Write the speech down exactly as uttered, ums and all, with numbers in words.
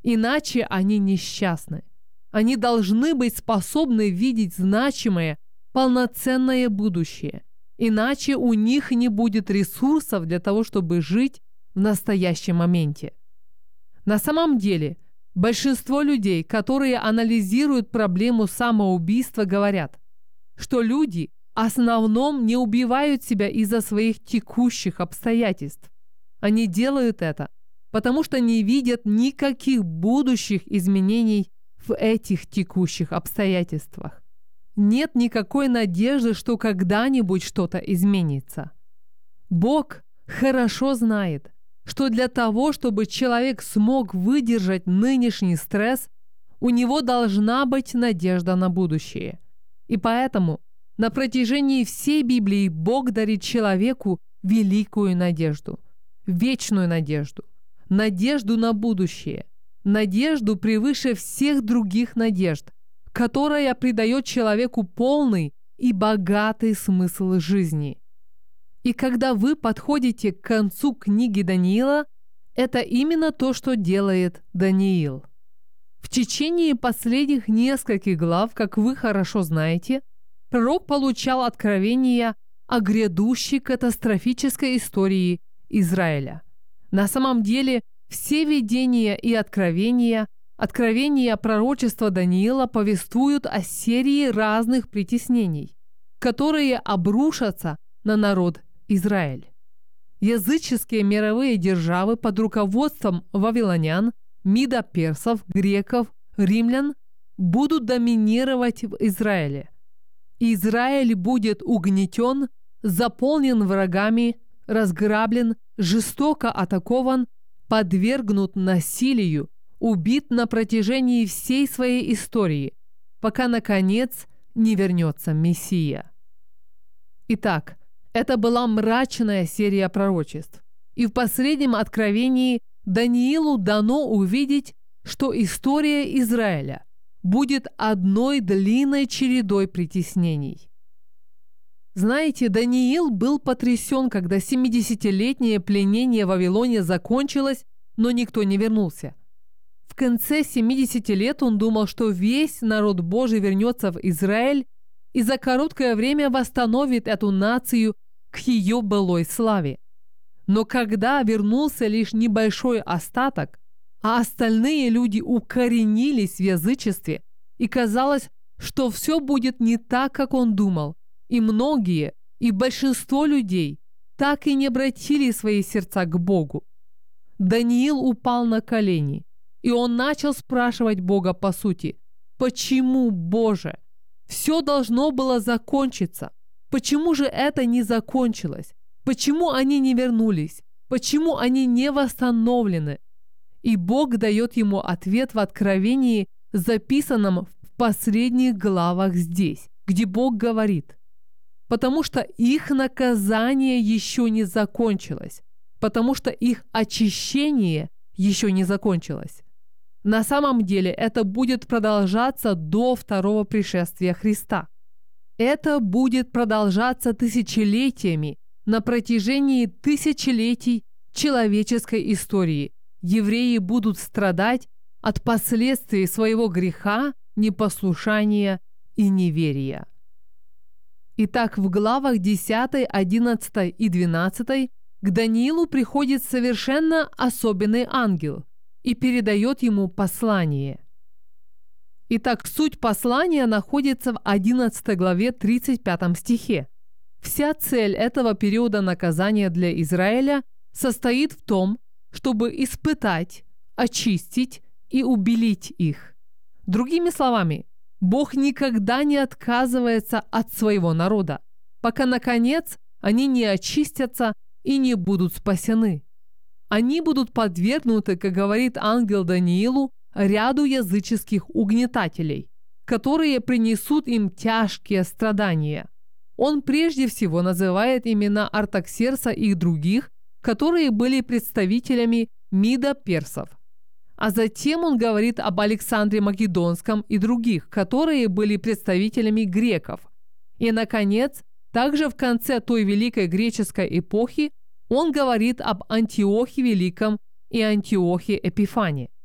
иначе они несчастны. Они должны быть способны видеть значимое, полноценное будущее, иначе у них не будет ресурсов для того, чтобы жить в настоящем моменте. На самом деле, большинство людей, которые анализируют проблему самоубийства, говорят, что люди в основном не убивают себя из-за своих текущих обстоятельств. Они делают это, потому что не видят никаких будущих изменений в этих текущих обстоятельствах. Нет никакой надежды, что когда-нибудь что-то изменится. Бог хорошо знает, что для того, чтобы человек смог выдержать нынешний стресс, у него должна быть надежда на будущее. И поэтому на протяжении всей Библии Бог дарит человеку великую надежду, вечную надежду, надежду на будущее, надежду превыше всех других надежд, которая придает человеку полный и богатый смысл жизни. И когда вы подходите к концу книги Даниила, это именно то, что делает Даниил. В течение последних нескольких глав, как вы хорошо знаете, пророк получал откровения о грядущей катастрофической истории Израиля. На самом деле, все видения и откровения, откровения пророчества Даниила повествуют о серии разных притеснений, которые обрушатся на народ Израиль. Языческие мировые державы под руководством вавилонян, мидо-персов, греков, римлян будут доминировать в Израиле. Израиль будет угнетен, заполнен врагами, разграблен, жестоко атакован, подвергнут насилию, убит на протяжении всей своей истории, пока, наконец, не вернется Мессия. Итак, это была мрачная серия пророчеств. И в последнем откровении Даниилу дано увидеть, что история Израиля будет одной длинной чередой притеснений. Знаете, Даниил был потрясен, когда семидесятилетнее пленение в Вавилоне закончилось, но никто не вернулся. В конце семидесяти лет он думал, что весь народ Божий вернется в Израиль и за короткое время восстановит эту нацию к ее былой славе. Но когда вернулся лишь небольшой остаток, а остальные люди укоренились в язычестве, и казалось, что все будет не так, как он думал, и многие, и большинство людей так и не обратили свои сердца к Богу. Даниил упал на колени, и он начал спрашивать Бога по сути: «Почему, Боже? Все должно было закончиться. Почему же это не закончилось? Почему они не вернулись? Почему они не восстановлены?» И Бог дает ему ответ в Откровении, записанном в последних главах здесь, где Бог говорит: «Потому что их наказание еще не закончилось, потому что их очищение еще не закончилось». На самом деле это будет продолжаться до второго пришествия Христа. Это будет продолжаться тысячелетиями, на протяжении тысячелетий человеческой истории. Евреи будут страдать от последствий своего греха, непослушания и неверия. Итак, в главах десятой, одиннадцатой и двенадцатой к Даниилу приходит совершенно особенный ангел и передает ему послание. Итак, суть послания находится в одиннадцатой главе тридцать пятом стихе. Вся цель этого периода наказания для Израиля состоит в том, чтобы испытать, очистить и убелить их. Другими словами, Бог никогда не отказывается от своего народа, пока, наконец, они не очистятся и не будут спасены. Они будут подвергнуты, как говорит ангел Даниилу, ряду языческих угнетателей, которые принесут им тяжкие страдания. Он прежде всего называет имена Артаксеркса и других, которые были представителями мидо-персов. А затем он говорит об Александре Македонском и других, которые были представителями греков. И, наконец, также в конце той великой греческой эпохи он говорит об Антиохе Великом и Антиохе Эпифане.